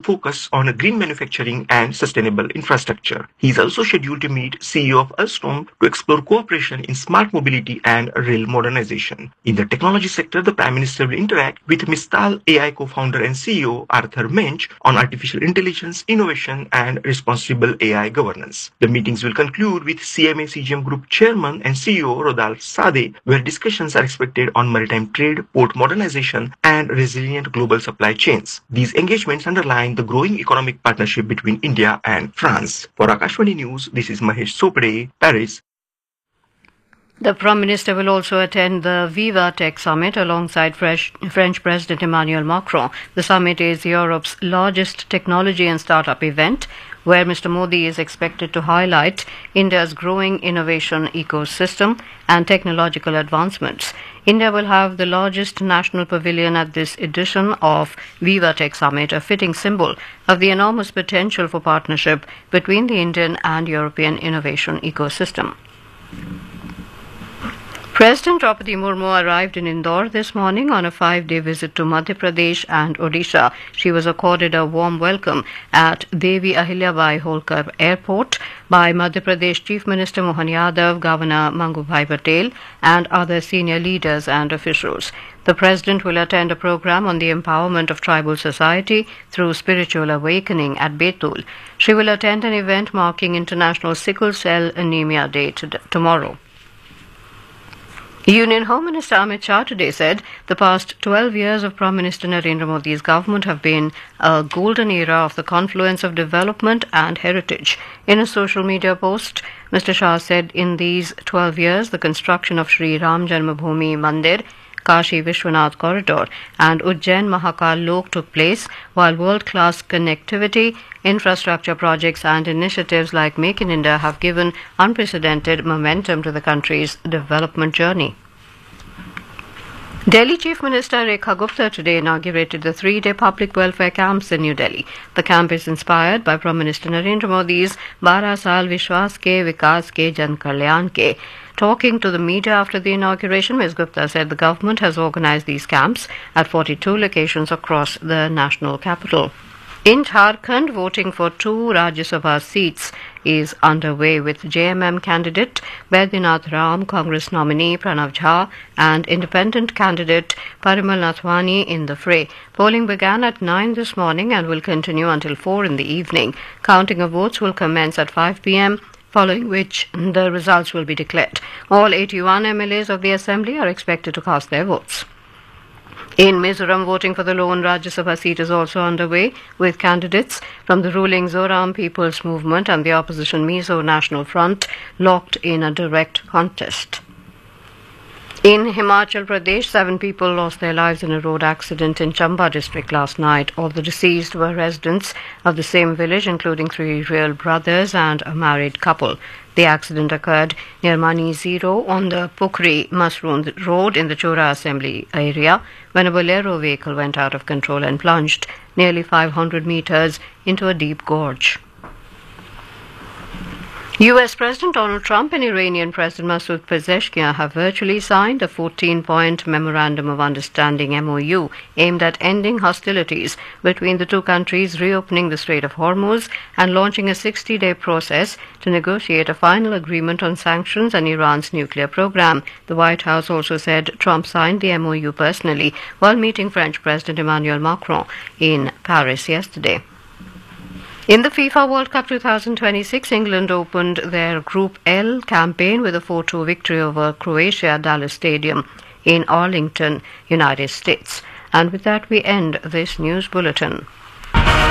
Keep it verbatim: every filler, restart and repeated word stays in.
focus on green manufacturing and sustainable infrastructure. He is also scheduled to meet C E O of Alstom to explore cooperation in smart mobility and rail modernization. In the technology sector, the Prime Minister will interact with Mistral A I co-founder and C E O Arthur Mensch on artificial intelligence, innovation, and responsible A I governance. The meetings will conclude with C M A C G M Group Chairman and C E O Rodolphe Sade, where discussions are expected on maritime trade, port modernization, and resilient global supply chains. These engagements underline the growing economic partnership between India and France. For Akashvani News, this is Mahesh Sopade, Paris. The Prime Minister will also attend the Viva Tech Summit alongside French, French President Emmanuel Macron. The summit is Europe's largest technology and startup event, where Mister Modi is expected to highlight India's growing innovation ecosystem and technological advancements. India will have the largest national pavilion at this edition of Viva Tech Summit, a fitting symbol of the enormous potential for partnership between the Indian and European innovation ecosystem. President Draupadi Murmu arrived in Indore this morning on a five-day visit to Madhya Pradesh and Odisha. She was accorded a warm welcome at Devi Ahilyabai Holkar Airport by Madhya Pradesh Chief Minister Mohan Yadav, Governor Mangubhai Patel, and other senior leaders and officials. The President will attend a program on the empowerment of tribal society through spiritual awakening at Betul. She will attend an event marking International Sickle Cell Anemia Day tomorrow. Union Home Minister Amit Shah today said the past twelve years of Prime Minister Narendra Modi's government have been a golden era of the confluence of development and heritage. In a social media post, Mister Shah said in these twelve years, the construction of Sri Ram Janmabhoomi Mandir, Kashi Vishwanath Corridor and Ujjain Mahakal Lok took place, while world-class connectivity, infrastructure projects and initiatives like Make in India have given unprecedented momentum to the country's development journey. Delhi Chief Minister Rekha Gupta today inaugurated the three-day public welfare camps in New Delhi. The camp is inspired by Prime Minister Narendra Modi's बारह साल विश्वास के विकास के जन कल्याण के. Talking to the media after the inauguration, Miz Gupta said the government has organized these camps at forty-two locations across the national capital. In Jharkhand, voting for two Rajya Sabha seats is underway with J M M candidate Baidyanath Ram, Congress nominee Pranav Jha and independent candidate Parimal Nathwani in the fray. Polling began at nine this morning and will continue until four in the evening. Counting of votes will commence at five p m, following which the results will be declared. All eighty-one M L As of the Assembly are expected to cast their votes. In Mizoram, voting for the lone Rajya Sabha seat is also underway, with candidates from the ruling Zoram People's Movement and the opposition Mizo National Front locked in a direct contest. In Himachal Pradesh, seven people lost their lives in a road accident in Chamba district last night. All the deceased were residents of the same village, including three real brothers and a married couple. The accident occurred near Mani Zero on the Pukri Masroon Road in the Chora Assembly area when a Bolero vehicle went out of control and plunged nearly five hundred meters into a deep gorge. U S President Donald Trump and Iranian President Masoud Pezeshkian have virtually signed a fourteen-point Memorandum of Understanding M O U aimed at ending hostilities between the two countries, reopening the Strait of Hormuz, and launching a sixty-day process to negotiate a final agreement on sanctions and Iran's nuclear program. The White House also said Trump signed the M O U personally while meeting French President Emmanuel Macron in Paris yesterday. In the FIFA World Cup twenty twenty-six, England opened their Group L campaign with a four two victory over Croatia at Dallas Stadium in Arlington, United States. And with that, we end this news bulletin.